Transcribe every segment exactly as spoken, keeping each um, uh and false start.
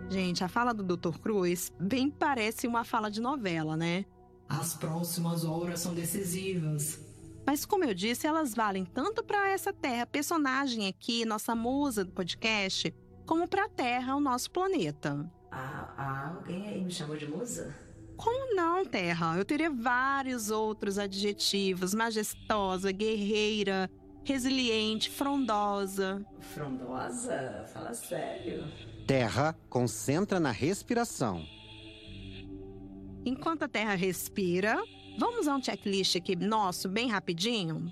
Gente, a fala do doutor Cruz bem parece uma fala de novela, né? As próximas horas são decisivas. Mas como eu disse, elas valem tanto para essa Terra, personagem aqui, nossa musa do podcast, como para a Terra, o nosso planeta. Ah, ah, alguém aí me chamou de musa? Como não, Terra? Eu teria vários outros adjetivos. Majestosa, guerreira, resiliente, frondosa. Frondosa? Fala sério. Terra concentra na respiração. Enquanto a Terra respira, vamos a um checklist aqui nosso, bem rapidinho?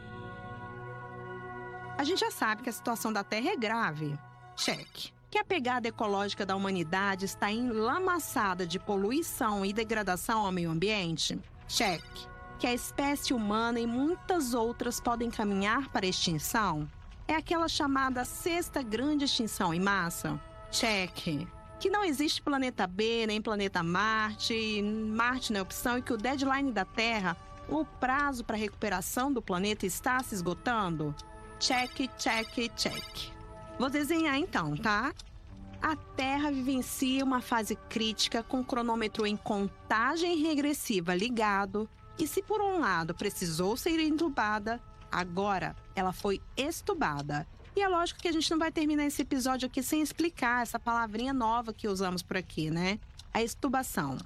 A gente já sabe que a situação da Terra é grave. Check. Que a pegada ecológica da humanidade está enlamaçada de poluição e degradação ao meio ambiente? Check. Que a espécie humana e muitas outras podem caminhar para a extinção? É aquela chamada sexta grande extinção em massa? Check. Que não existe planeta B nem planeta Marte, Marte não é opção e que o deadline da Terra, o prazo para recuperação do planeta está se esgotando? Check, check, check. Vou desenhar então, tá? A Terra vivencia uma fase crítica com o cronômetro em contagem regressiva ligado e se por um lado precisou ser entubada, agora ela foi estubada. E é lógico que a gente não vai terminar esse episódio aqui sem explicar essa palavrinha nova que usamos por aqui, né? A estubação.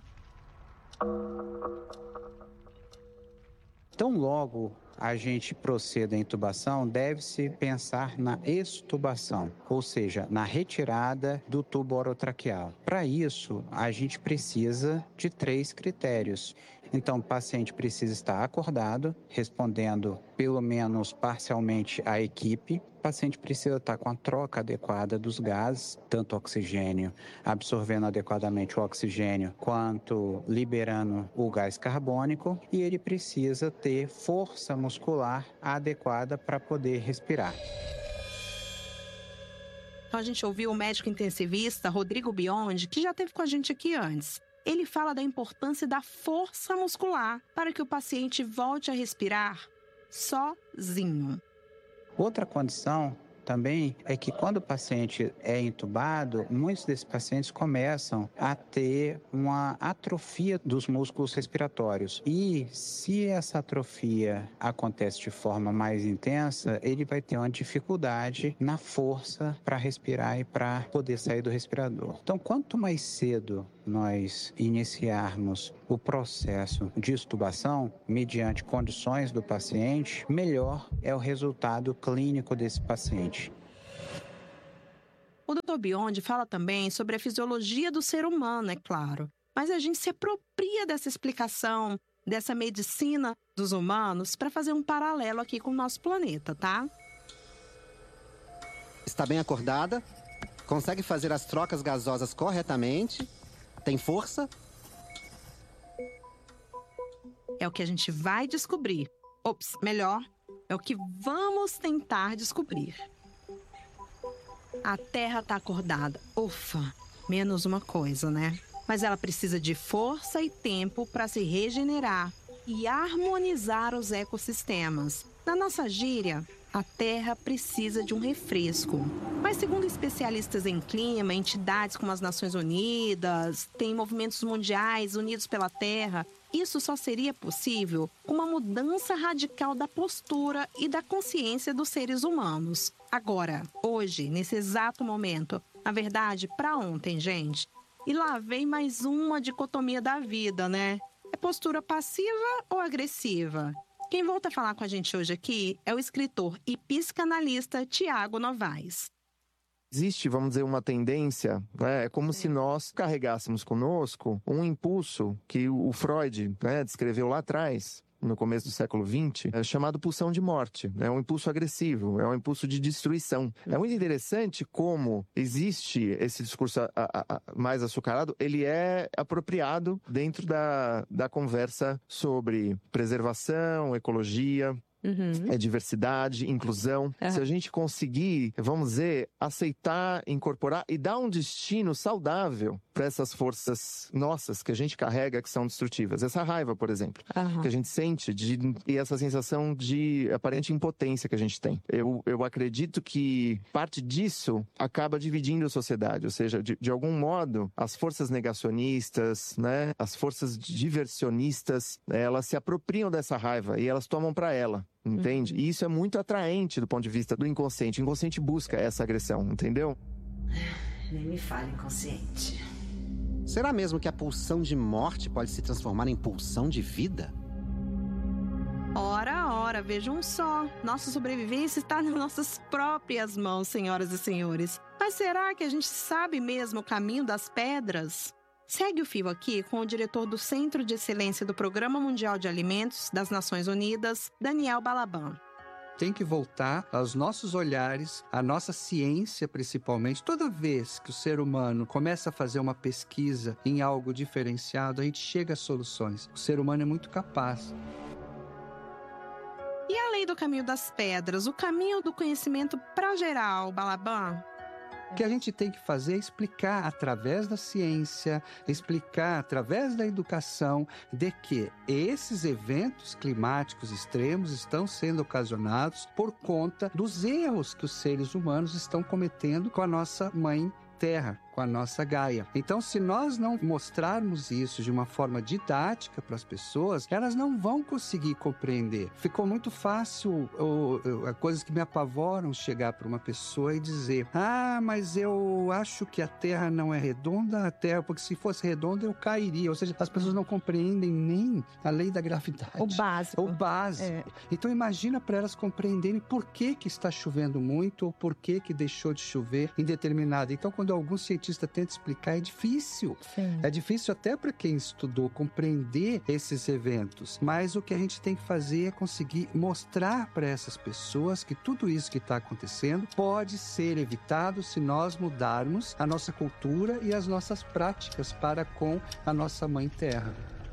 Tão logo a gente proceda à intubação, deve-se pensar na extubação, ou seja, na retirada do tubo orotraqueal. Para isso, a gente precisa de três critérios. Então, o paciente precisa estar acordado, respondendo pelo menos parcialmente à equipe. O paciente precisa estar com a troca adequada dos gases, tanto oxigênio, absorvendo adequadamente o oxigênio, quanto liberando o gás carbônico. E ele precisa ter força muscular adequada para poder respirar. Então, a gente ouviu o médico intensivista Rodrigo Biondi, que já esteve com a gente aqui antes. Ele fala da importância da força muscular para que o paciente volte a respirar sozinho. Outra condição também é que quando o paciente é intubado, muitos desses pacientes começam a ter uma atrofia dos músculos respiratórios. E se essa atrofia acontece de forma mais intensa, ele vai ter uma dificuldade na força para respirar e para poder sair do respirador. Então, quanto mais cedo nós iniciarmos o processo de extubação, mediante condições do paciente, melhor é o resultado clínico desse paciente. O doutor Biondi fala também sobre a fisiologia do ser humano, é claro. Mas a gente se apropria dessa explicação, dessa medicina dos humanos, para fazer um paralelo aqui com o nosso planeta, tá? Está bem acordada? Consegue fazer as trocas gasosas corretamente? Tem força? É o que a gente vai descobrir. Ops, melhor, é o que vamos tentar descobrir. A Terra tá acordada. Ufa, menos uma coisa, né? Mas ela precisa de força e tempo para se regenerar e harmonizar os ecossistemas. Na nossa gíria, a Terra precisa de um refresco. Mas segundo especialistas em clima, entidades como as Nações Unidas, tem movimentos mundiais unidos pela Terra, isso só seria possível com uma mudança radical da postura e da consciência dos seres humanos. Agora, hoje, nesse exato momento, na verdade, para ontem, gente. E lá vem mais uma dicotomia da vida, né? É postura passiva ou agressiva? Quem volta a falar com a gente hoje aqui é o escritor e psicanalista Tiago Novaes. Existe, vamos dizer, uma tendência, né? É como se nós carregássemos conosco um impulso que o Freud, né, descreveu lá atrás, no começo do século vinte, é chamado pulsão de morte. É um impulso agressivo, é um impulso de destruição. É muito interessante como existe esse discurso a, a, a, mais açucarado, ele é apropriado dentro da, da conversa sobre preservação, ecologia. Uhum. É diversidade, inclusão. Uhum. Se a gente conseguir, vamos dizer, aceitar, incorporar e dar um destino saudável para essas forças nossas que a gente carrega que são destrutivas. Essa raiva, por exemplo, uhum. que a gente sente de, e essa sensação de aparente impotência que a gente tem. Eu, eu acredito que parte disso acaba dividindo a sociedade, ou seja, de, de algum modo, as forças negacionistas, né, as forças diversionistas, elas se apropriam dessa raiva e elas tomam para ela. Entende? Uhum. E isso é muito atraente do ponto de vista do inconsciente. O inconsciente busca essa agressão, entendeu? Nem me fale, inconsciente. Será mesmo que a pulsão de morte pode se transformar em pulsão de vida? Ora, ora, vejam só. Nossa sobrevivência está nas nossas próprias mãos, senhoras e senhores. Mas será que a gente sabe mesmo o caminho das pedras? Segue o fio aqui com o diretor do Centro de Excelência do Programa Mundial de Alimentos das Nações Unidas, Daniel Balaban. Tem que voltar aos nossos olhares, à nossa ciência principalmente. Toda vez que o ser humano começa a fazer uma pesquisa em algo diferenciado, a gente chega a soluções. O ser humano é muito capaz. E além do caminho das pedras, o caminho do conhecimento para geral, Balaban? O que a gente tem que fazer é explicar através da ciência, explicar através da educação de que esses eventos climáticos extremos estão sendo ocasionados por conta dos erros que os seres humanos estão cometendo com a nossa mãe Terra, com a nossa Gaia. Então, se nós não mostrarmos isso de uma forma didática para as pessoas, elas não vão conseguir compreender. Ficou muito fácil, ou, ou, coisas que me apavoram, chegar para uma pessoa e dizer: ah, mas eu acho que a Terra não é redonda, a Terra, porque se fosse redonda eu cairia. Ou seja, as pessoas não compreendem nem a lei da gravidade. O básico. O básico. É. Então, imagina para elas compreenderem por que que está chovendo muito ou por que que deixou de chover em determinado. Então, quando algum cientista tenta explicar, é difícil. Sim. É difícil até para quem estudou compreender esses eventos. Mas o que a gente tem que fazer é conseguir mostrar para essas pessoas que tudo isso que está acontecendo pode ser evitado se nós mudarmos a nossa cultura e as nossas práticas para com a nossa Mãe Terra.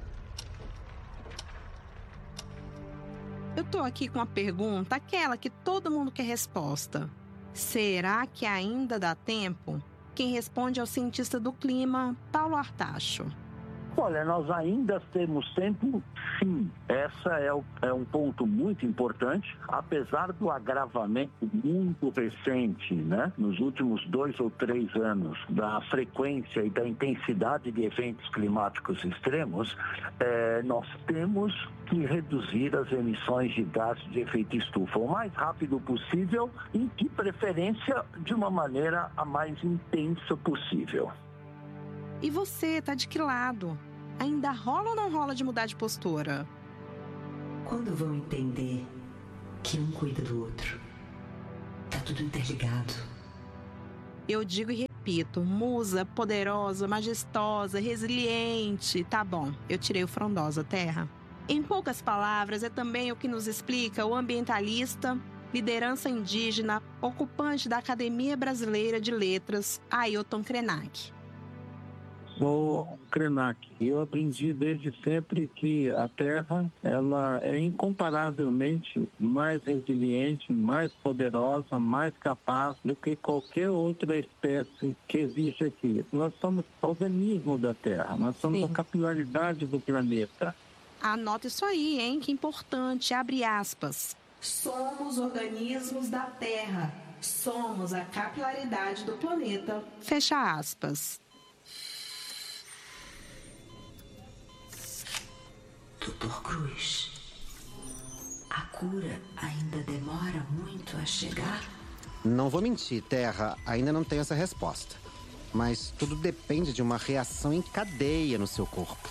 Eu tô aqui com uma pergunta, aquela que todo mundo quer resposta. Será que ainda dá tempo? Quem responde é o cientista do clima, Paulo Artacho. Olha, nós ainda temos tempo, sim. Essa é, o, é um ponto muito importante, apesar do agravamento muito recente, né, nos últimos dois ou três anos, da frequência e da intensidade de eventos climáticos extremos, é, nós temos que reduzir as emissões de gases de efeito estufa o mais rápido possível e, de preferência, de uma maneira a mais intensa possível. E você, tá de que lado? Ainda rola ou não rola de mudar de postura? Quando vão entender que um cuida do outro? Tá tudo interligado. Eu digo e repito, musa, poderosa, majestosa, resiliente. Tá bom, eu tirei o frondosa, Terra. Em poucas palavras, é também o que nos explica o ambientalista, liderança indígena, ocupante da Academia Brasileira de Letras, Ailton Krenak. Sou Krenak. Eu aprendi desde sempre que a Terra ela é incomparavelmente mais resiliente, mais poderosa, mais capaz do que qualquer outra espécie que existe aqui. Nós somos o organismo da Terra, nós somos Sim. a capilaridade do planeta. Anota isso aí, hein? Que importante. Abre aspas. Somos organismos da Terra. Somos a capilaridade do planeta. Fecha aspas. doutor Cruz, a cura ainda demora muito a chegar? Não vou mentir, Terra, ainda não tenho essa resposta. Mas tudo depende de uma reação em cadeia no seu corpo.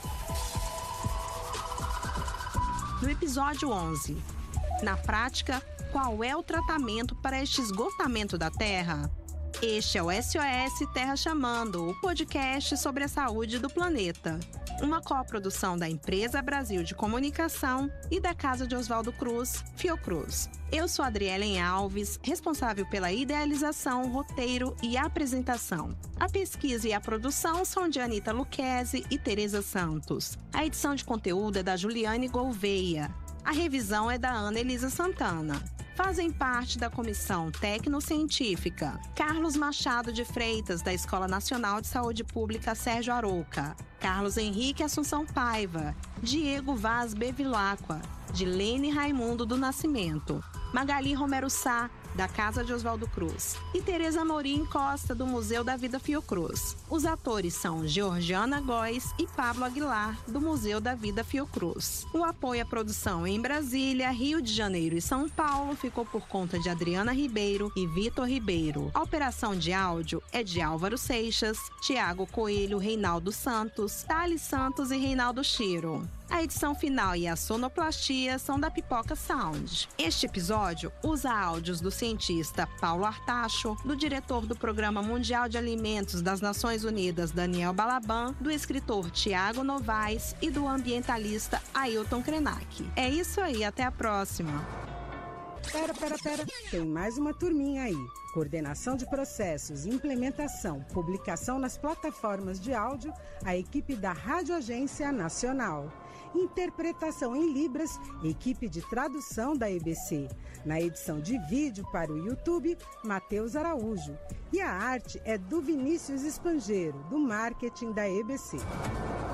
No episódio onze, na prática, qual é o tratamento para este esgotamento da Terra? Este é o S O S Terra Chamando, o podcast sobre a saúde do planeta. Uma coprodução da Empresa Brasil de Comunicação e da Casa de Oswaldo Cruz, Fiocruz. Eu sou Adrielen Alves, responsável pela idealização, roteiro e apresentação. A pesquisa e a produção são de Anita Lucchesi e Tereza Santos. A edição de conteúdo é da Juliane Gouveia. A revisão é da Ana Elisa Santana. Fazem parte da comissão técnico-científica Carlos Machado de Freitas, da Escola Nacional de Saúde Pública Sérgio Arouca, Carlos Henrique Assunção Paiva, Diego Vaz Bevilacqua, Dilene Raimundo do Nascimento, Magali Romero Sá, da Casa de Oswaldo Cruz, e Tereza Morim Costa, do Museu da Vida Fiocruz. Os atores são Georgiana Góes e Pablo Aguilar, do Museu da Vida Fiocruz. O apoio à produção em Brasília, Rio de Janeiro e São Paulo ficou por conta de Adriana Ribeiro e Vitor Ribeiro. A operação de áudio é de Álvaro Seixas, Tiago Coelho, Reinaldo Santos, Thales Santos e Reinaldo Chiro. A edição final e a sonoplastia são da Pipoca Sound. Este episódio usa áudios do cientista Paulo Artacho, do diretor do Programa Mundial de Alimentos das Nações Unidas, Daniel Balaban, do escritor Tiago Novaes e do ambientalista Ailton Krenak. É isso aí, até a próxima! Pera, pera, pera. Tem mais uma turminha aí. Coordenação de processos, implementação, publicação nas plataformas de áudio, a equipe da Rádio Agência Nacional. Interpretação em Libras, equipe de tradução da E B C. Na edição de vídeo para o YouTube, Matheus Araújo. E a arte é do Vinícius Espangeiro, do marketing da E B C.